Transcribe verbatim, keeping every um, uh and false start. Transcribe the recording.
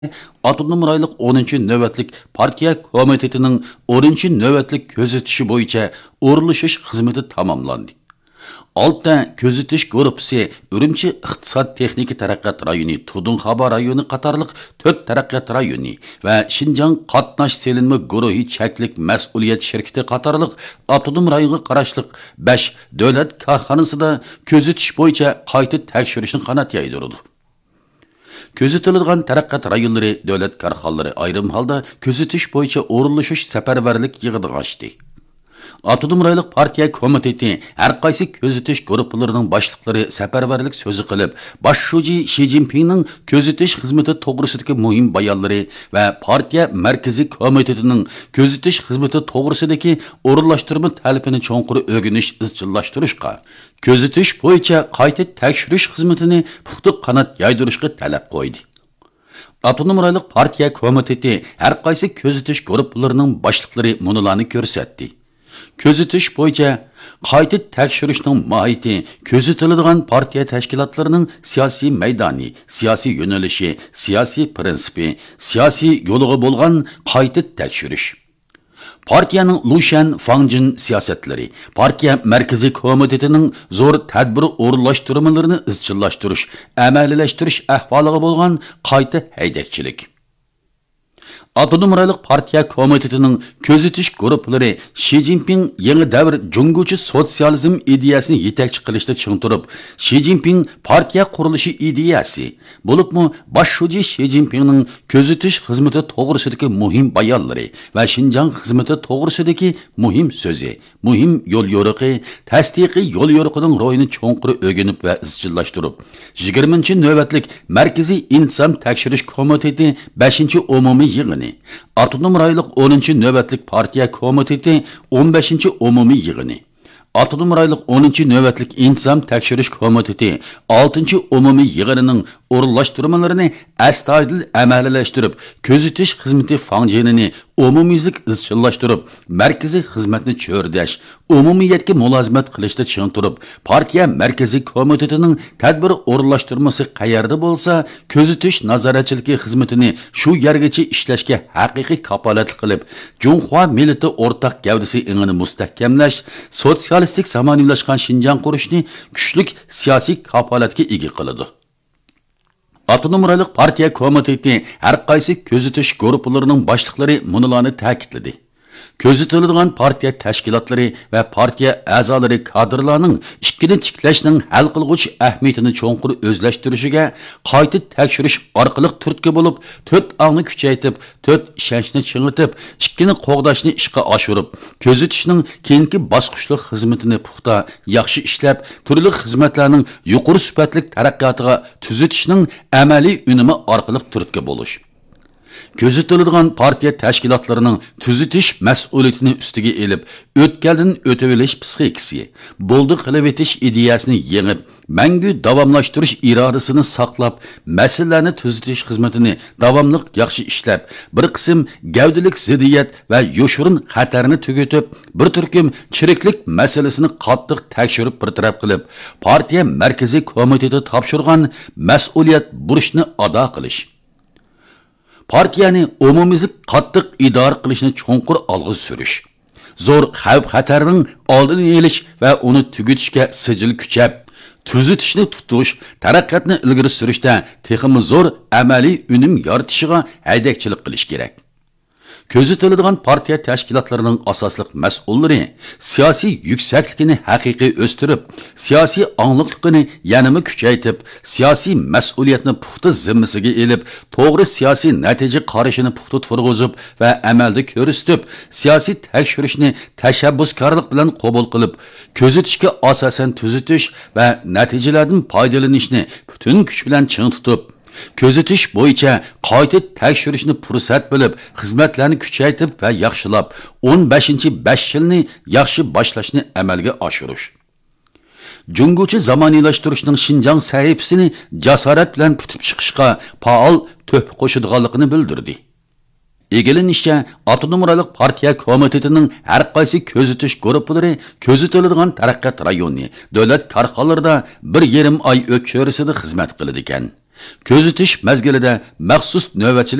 Autonom rayonluq o'ninchi navbatlik partiya komitetining o'ninchi navbatlik kuzatishi bo'yicha o'rlashish xizmati tamomlandi. Altta kuzatish guruhi Urumchi iqtisod texnika taraqqiyot rayoni, Tudunxoba rayoni qatorliq to'rt taraqqiyot rayoni va Shinjang qatnash selinma guruhi cheklik mas'uliyat shirkati qatorliq avtonom rayonga qarashliq besh davlat korxonasida kuzatish bo'yicha qayta tekshirishni qanot yaydirdi. Көзетілген тәрәққат районлары, дәулет карханлары айрым халда көзетіш бойынша орынлашыш сәпәрвәрлік йығыны ашты. Autonom rayonluq partiya komiteti har qaysi kuzatish guruhlarining boshliqlari safarbarlik so'zi qilib, bosh shoji Shi Jinpingning kuzatish xizmati to'g'risidagi muhim bayonlari va partiya markaziy komitetining kuzatish xizmati to'g'risidagi o'rinlashtirma talabini cho'nqur o'rganish izchillashtirishga, kuzatish bo'yicha qayta tekshirish xizmatini puxta qanot yaydirishga talab qo'ydi. Autonom rayonluq partiya komiteti har qaysi kuzatish guruhlarining boshliqlari munolarni ko'rsatdi. Közetiş bo'yicha qayta tekshirishning mohiyati ko'zitiladigan partiya tashkilotlarining siyosiy maydoni, siyosiy yo'nalishi, siyosiy prinsipi, siyosiy yo'liga bo'lgan qayta tekshirish. Partiyaning Lushan Fangjin siyosatlari, partiya markaziy komitetining zo'r tadbir o'rinlashtirmalarini izchillashtirish, amaliylashtirish ahvoliga bo'lgan qayta haydakchilik. Autonom rayonluq partiya komitetining kuzatish guruhlari Shi Jinping yangi davr junguchi sotsializm ideyasini yetakchi qilishda ching turib, Shi Jinping partiya qurilishi ideyasi bo'libmi bosh shoji Shi Jinpingning kuzatish xizmati to'g'risidagi muhim bayonlari va Shinjang xizmati to'g'risidagi muhim so'zi, muhim yo'l yo'riqi, tasdiqiy yo'l yo'riqining ro'yini cho'nqur o'rganib va izchillashtirib, yigirmanchi navbatlik markaziy inson tekshirish komiteti beshinchi umumiy yig'ini, Autonom rayonluq o'ninchi navbatlik partiya komiteti o'n beshinchi umumiy yig'ini, Autonom rayonluq o'ninchi navbatlik inson tekshirish komiteti oltinchi umumiy yig'inining o'rinlashtirmalarini astoydil amaliyalashtirib, kuzatish xizmati fangjinini umumiylik izchillashtirib, markaziy xizmatni cho'rdash, umumiyatga mulozimat qilishda ching turib, partiya markaziy komitetining tadbir o'rinlashtirmasi qayerda bo'lsa, kuzatish nazoratchiligi xizmatini shu yergacha ishlashga haqiqiy kapolat qilib, Junxo millati o'rtaq gavdasi ingini mustahkamlash, sotsialistik zamonaviylashgan Shinjang qurishni kuchlik siyosiy kapolatga ega qiladi. Autonom rayonluq partiya komiteti har qaysi kuzatish guruhlarining boshliqlari munolarni ta'kidladi. Ko'zitiladigan partiya tashkilotlari va partiya a'zolari kadrlarning ikkini tiklashning hal qilg'uchi ahamiyatini cho'nqur o'zlashtirishiga qayta tekshirish orqali turtki bo'lib, to'rt ongni kuchaytirib, to'rt ishonchni chingitib, ikkini qo'g'dashni ishga oshirib, ko'zitishning keyingi bosqichlik xizmatini puxta, yaxshi ishlab, turli xizmatlarning yuqori sifatli taraqqiyotiga tuzitishning amaliy unumi orqali turtki bo'lish. Ko'zitiladigan partiya tashkilotlarining tuzitish mas'uliyatini ustiga elib, o'tgandan o'tavelish psixikasi, bo'ldi qilib etish ideyasini yengib, mangu davomlashtirish irodasini saqlab, masalalarni tuzitish xizmatini davomli yaxshi ishlab, bir qism gavdalik ziddiyat va yoshirin xatarni tugatib, bir turkum chiriklik masalasini qattiq tekshirib bir taraf qilib, partiya markaziy komiteti topshirgan mas'uliyat burchni ado qilish. Partiyani umumiylik qattiq idora qilishni cho'nqur olg'a surish, zo'r xavf-xatarning oldini olish va uni tugatishga sijil kuchab, tuzitishni tutish, taraqqiyotni ilgari surishda texmi zo'r amaliy unum yoritishiga haydakchilik qilish kerak. Ko'zitiladigan partiya tashkilotlarining asosliq mas'ullari siyosiy yuksakligini haqiqiy o'stirib, siyosiy angliqligini yanama kuchaytirib, siyosiy mas'uliyatni puxta zimmasiga elib, to'g'ri siyosiy natija qarashini puxta turg'izib va amalda ko'rsatib, siyosiy tekshirishni tashabbuskorlik bilan qabul qilib, ko'zitishga asosan tuzitish va natijalardan foydalanishni butun kuch bilan ching tutib, Közetish bo'yicha qayta tekshirishni fursat bilib, xizmatlarni kuchaytirib va yaxshilab, o'n beshinchi besh yilni yaxshi boshlashni amalga oshirish. Junguchi zamonaviylashtirishning Shinjang sahifasini jasorat bilan kutib chiqishga faol to'p qo'shadiganligini bildirdi. Egilinishcha, Autonom rayonluq partiya komitetining har qaysi ko'zitish guruhlari ko'zitiladigan taraqqiyot rayoni, davlat korxonalarida bir yarim oy o'tchorisida xizmat qiladi ekan. Közetish mezgilida maxsus navbatchilik